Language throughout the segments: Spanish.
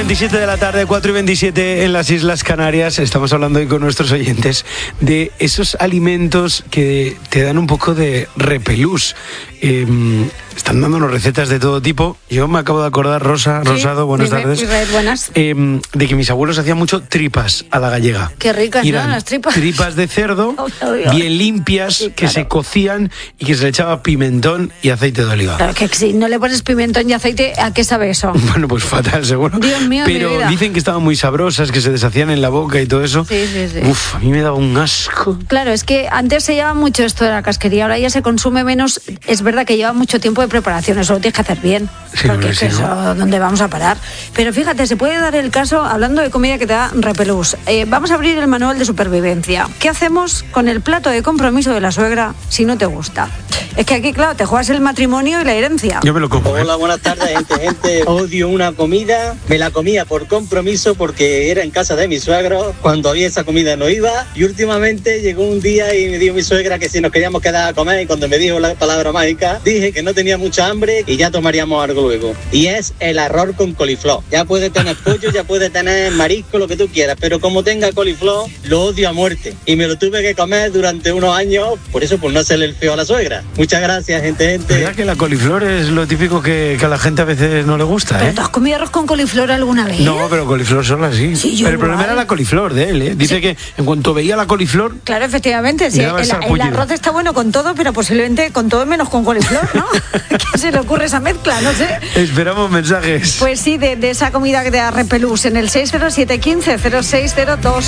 4:27 de la tarde, 4:27 en las Islas Canarias. Estamos hablando hoy con nuestros oyentes de esos alimentos que te dan un poco de repelús. Están dándonos recetas de todo tipo. Yo me acabo de acordar, Rosado, buenas tardes. Israel, buenas. De que mis abuelos hacían mucho tripas a la gallega. Qué ricas, ¿no? Las tripas. Tripas de cerdo, bien limpias, sí, que se cocían y que se le echaba pimentón y aceite de oliva. Claro que si no le pones pimentón y aceite, ¿a qué sabe eso? Bueno, pues fatal, seguro. Dios mío, pero mi vida. Dicen que estaban muy sabrosas, que se deshacían en la boca y todo eso. Sí. Uf, a mí me daba un asco. Claro, es que antes se llevaba mucho esto de la casquería, ahora ya se consume menos. Es verdad que lleva mucho tiempo de preparación, eso lo tienes que hacer bien, sí, porque es que sí, eso, ¿dónde vamos a parar? Pero fíjate, se puede dar el caso, hablando de comida que te da repelús. Vamos a abrir el manual de supervivencia. ¿Qué hacemos con el plato de compromiso de la suegra si no te gusta? Es que aquí, claro, te juegas el matrimonio y la herencia. Yo me lo como. Hola, buenas tardes, gente. Odio una comida, me la comía por compromiso porque era en casa de mi suegro. Cuando había esa comida no iba. Y últimamente llegó un día y me dijo mi suegra que si nos queríamos quedar a comer. Y cuando me dijo la palabra mágica, dije que no tenía mucha hambre y ya tomaríamos algo luego. Y es el arroz con coliflor. Ya puede tener pollo, ya puede tener marisco, lo que tú quieras. Pero como tenga coliflor, lo odio a muerte. Y me lo tuve que comer durante unos años, por eso, por no hacerle el feo a la suegra. Muchas gracias, gente. ¿Verdad que la coliflor es lo típico que a la gente a veces no le gusta, ¿Pero tú has comido arroz con coliflor alguna vez? No, pero coliflor sola sí. Sí, yo pero el problema igual. era la coliflor de él, ¿eh? Dice que en cuanto veía la coliflor... Claro, efectivamente, sí. El arroz está bueno con todo, pero posiblemente con todo menos con coliflor, ¿no? ¿Qué se le ocurre esa mezcla? No sé. Esperamos mensajes. Pues sí, de esa comida que te da repelús en el 607-15-0602.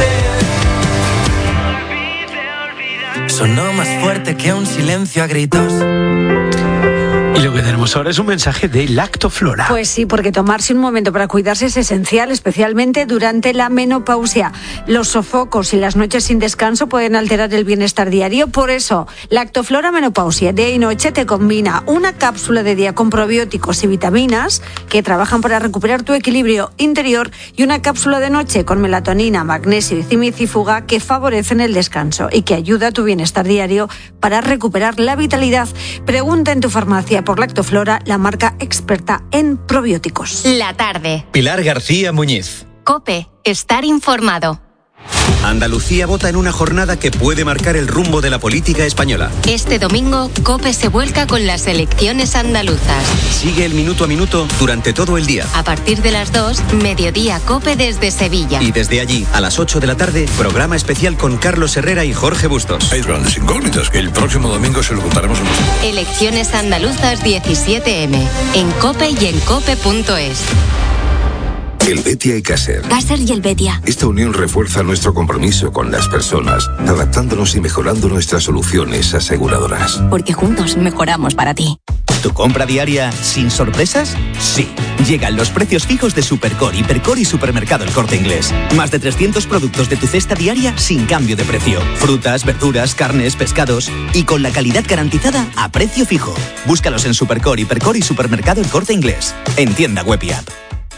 Sonó más fuerte que un silencio a gritos. Y lo que tenemos ahora es un mensaje de Lactoflora. Pues sí, porque tomarse un momento para cuidarse es esencial, especialmente durante la menopausia. Los sofocos y las noches sin descanso pueden alterar el bienestar diario. Por eso, Lactoflora Menopausia día y noche te combina una cápsula de día con probióticos y vitaminas que trabajan para recuperar tu equilibrio interior y una cápsula de noche con melatonina, magnesio y cimicífuga que favorecen el descanso y que ayuda a tu bienestar diario para recuperar la vitalidad. Pregunta en tu farmacia por Lactoflora, la marca experta en probióticos. La tarde. Pilar García Muñiz. COPE. Estar informado. Andalucía vota en una jornada que puede marcar el rumbo de la política española. Este domingo, COPE se vuelca con las elecciones andaluzas. Sigue el minuto a minuto durante todo el día. A partir de las 2, mediodía COPE desde Sevilla. Y desde allí, a las 8 de la tarde, programa especial con Carlos Herrera y Jorge Bustos. Hay grandes incógnitas que el próximo domingo se lo contaremos a nosotros. Elecciones andaluzas 17M. En COPE y en COPE.es. Helvetia y Caser. Caser y Helvetia. Esta unión refuerza nuestro compromiso con las personas, adaptándonos y mejorando nuestras soluciones aseguradoras. Porque juntos mejoramos para ti. ¿Tu compra diaria sin sorpresas? Sí. Llegan los precios fijos de Supercore, Hipercore y Supermercado El Corte Inglés. Más de 300 productos de tu cesta diaria sin cambio de precio. Frutas, verduras, carnes, pescados y con la calidad garantizada a precio fijo. Búscalos en Supercore, Hipercore y Supermercado El Corte Inglés. En tienda web y app.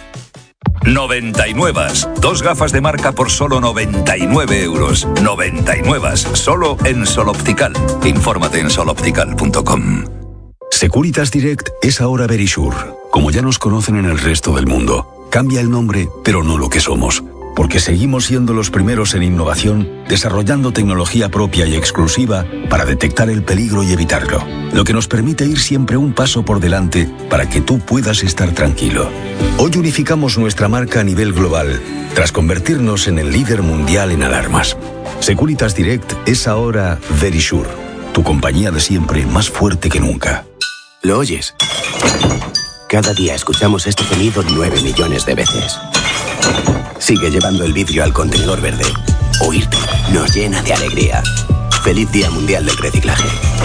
99. 2 gafas de marca por solo 99 euros. 99. Solo en Sol Optical. Infórmate en soloptical.com. Securitas Direct es ahora Verisure. Como ya nos conocen en el resto del mundo, cambia el nombre, pero no lo que somos. Porque seguimos siendo los primeros en innovación, desarrollando tecnología propia y exclusiva para detectar el peligro y evitarlo. Lo que nos permite ir siempre un paso por delante para que tú puedas estar tranquilo. Hoy unificamos nuestra marca a nivel global, tras convertirnos en el líder mundial en alarmas. Securitas Direct es ahora Verisure, tu compañía de siempre más fuerte que nunca. ¿Lo oyes? Cada día escuchamos este sonido 9 millones de veces. Sigue llevando el vidrio al contenedor verde. Oírte nos llena de alegría. Feliz Día Mundial del Reciclaje.